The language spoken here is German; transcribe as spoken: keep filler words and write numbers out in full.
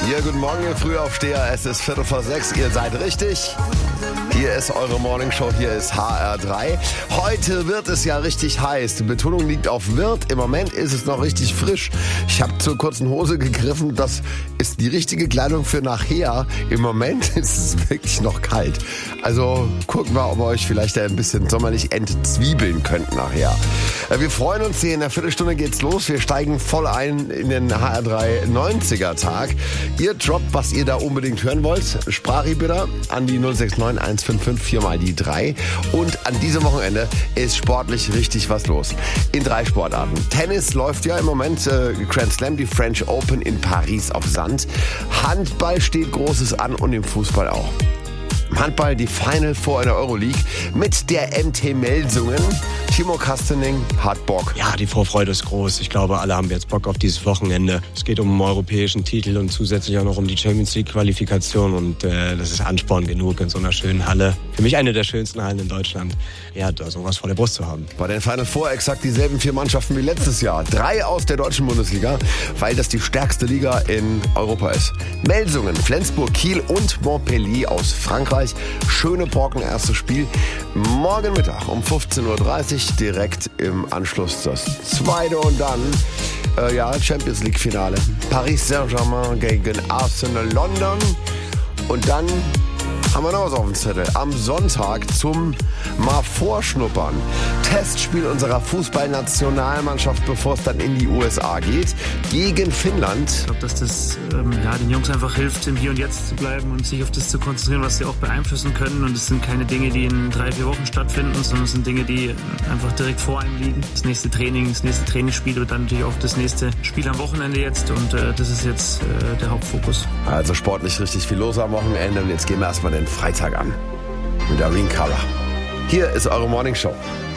Ja, guten Morgen, ihr Frühaufsteher. Es ist Viertel vor sechs. Ihr seid richtig. Hier ist eure Morningshow. Hier ist H R drei. Heute wird es ja richtig heiß. Die Betonung liegt auf wird. Im Moment ist es noch richtig frisch. Ich habe zur kurzen Hose gegriffen. Das ist die richtige Kleidung für nachher. Im Moment ist es wirklich noch kalt. Also guckt mal, ob ihr euch vielleicht ein bisschen sommerlich entzwiebeln könnt nachher. Wir freuen uns. Hier in der Viertelstunde geht's los. Wir steigen voll ein in den H R drei neunziger Tag. Ihr droppt, was ihr da unbedingt hören wollt. Sprachi bitte an die null sechs neun eins fünf fünf vier mal die drei. Und an diesem Wochenende ist sportlich richtig was los. In drei Sportarten. Tennis läuft ja im Moment, äh, Grand Slam, die French Open in Paris auf Sand. Handball steht Großes an und im Fußball auch. Im Handball die Final Four in der Euroleague mit der M T Melsungen. Timo Kastening hat Bock. Ja, die Vorfreude ist groß. Ich glaube, alle haben jetzt Bock auf dieses Wochenende. Es geht um einen europäischen Titel und zusätzlich auch noch um die Champions League Qualifikation. Und äh, das ist Ansporn genug in so einer schönen Halle. Für mich eine der schönsten Hallen in Deutschland. Ja, da sowas vor der Brust zu haben. Bei den Final Four exakt dieselben vier Mannschaften wie letztes Jahr. Drei aus der deutschen Bundesliga, weil das die stärkste Liga in Europa ist. Melsungen, Flensburg, Kiel und Montpellier aus Frankreich. Schöne Brocken, erstes Spiel. Morgen Mittag um fünfzehn Uhr dreißig direkt im Anschluss das zweite und dann äh, ja, Champions League Finale. Paris Saint-Germain gegen Arsenal London. Und dann haben wir noch was auf dem Zettel. Am Sonntag zum mal Vorschnuppern. Testspiel unserer Fußballnationalmannschaft, bevor es dann in die U S A geht, gegen Finnland. Ich glaube, dass das ähm, ja, den Jungs einfach hilft, im Hier und Jetzt zu bleiben und sich auf das zu konzentrieren, was sie auch beeinflussen können. Und es sind keine Dinge, die in drei, vier Wochen stattfinden, sondern es sind Dinge, die einfach direkt vor einem liegen. Das nächste Training, das nächste Trainingsspiel und dann natürlich auch das nächste Spiel am Wochenende jetzt. Und äh, das ist jetzt äh, der Hauptfokus. Also sportlich richtig viel los am Wochenende. Und jetzt gehen wir erstmal den Freitag an mit Irene Cara. Hier ist eure Morningshow.